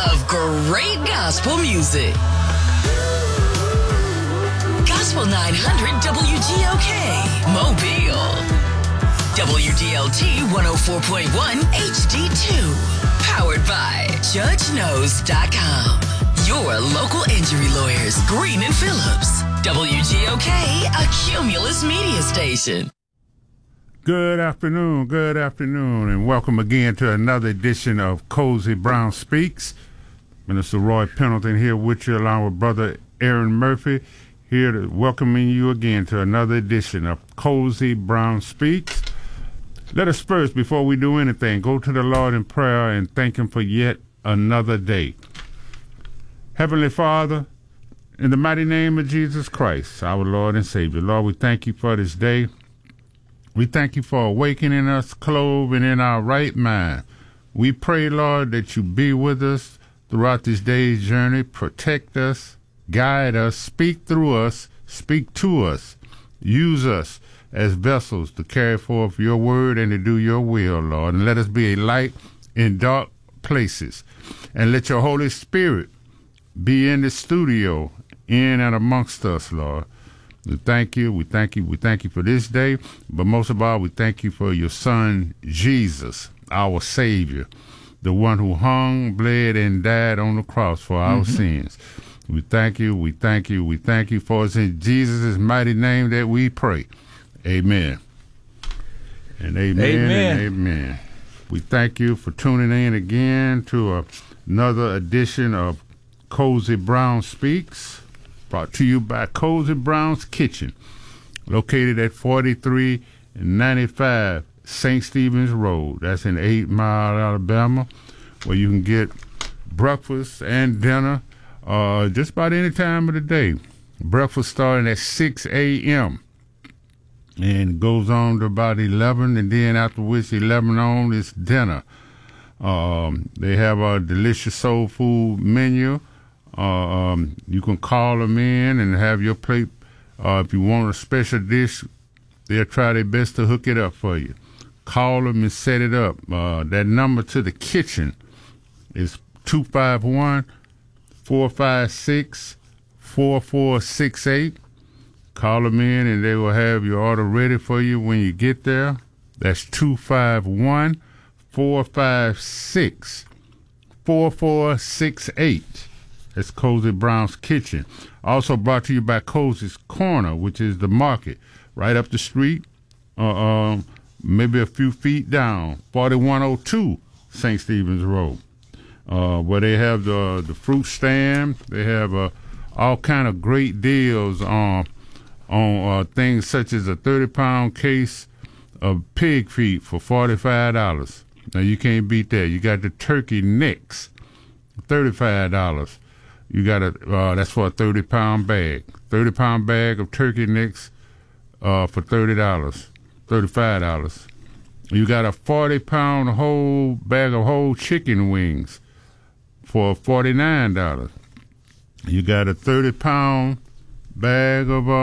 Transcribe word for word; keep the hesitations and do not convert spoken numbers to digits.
of great gospel music. Gospel nine hundred W G O K, Mobile. W D L T one oh four point one H D two. Powered by Judge Knows dot com. Your local injury lawyers, Green and Phillips. W G O K, a Cumulus media station. Good afternoon, good afternoon, and welcome again to another edition of Cozy Brown Speaks. Minister Roy Pendleton here with you, along with Brother Aaron Murphy, here to welcoming you again to another edition of Cozy Brown Speaks. Let us first, before we do anything, go to the Lord in prayer and thank Him for yet another day. Heavenly Father, in the mighty name of Jesus Christ, our Lord and Savior, Lord, we thank you for this day. We thank you for awakening us, clothed and in our right mind. We pray, Lord, that you be with us throughout this day's journey. Protect us, guide us, speak through us, speak to us. Use us as vessels to carry forth your word and to do your will, Lord. And let us be a light in dark places. And let your Holy Spirit be in the studio, in and amongst us, Lord. We thank you, we thank you, we thank you for this day, but most of all, we thank you for your Son, Jesus, our Savior, the one who hung, bled, and died on the cross for our mm-hmm. sins. We thank you, we thank you, we thank you for us in Jesus' mighty name that we pray. Amen. And amen, amen. and amen. We thank you for tuning in again to a, another edition of Cozy Brown Speaks. Brought to you by Cozy Brown's Kitchen, located at forty-three ninety-five Saint Stephen's Road. That's in eight Mile, Alabama, where you can get breakfast and dinner uh, just about any time of the day. Breakfast starting at six a.m. and goes on to about eleven, and then after which eleven on is dinner. Um, they have a delicious soul food menu. Uh, um, you can call them in and have your plate. Uh, if you want a special dish, they'll try their best to hook it up for you. Call them and set it up. Uh, that number to the kitchen is two five one, four five six, four four six eight. Call them in and they will have your order ready for you when you get there. That's two five one, four five six, four four six eight. It's Cozy Brown's Kitchen. Also brought to you by Cozy's Corner, which is the market right up the street, uh, um, maybe a few feet down, forty-one oh two Saint Stephen's Road, uh, where they have the the fruit stand. They have uh, all kind of great deals on on uh, things such as a thirty pound case of pig feet for forty-five dollars. Now you can't beat that. You got the turkey necks, thirty-five dollars. You got a, uh, that's for a thirty pound bag. thirty pound bag of turkey necks uh, for thirty dollars, thirty-five dollars. You got a forty pound whole bag of whole chicken wings for forty-nine dollars. You got a thirty pound bag of uh,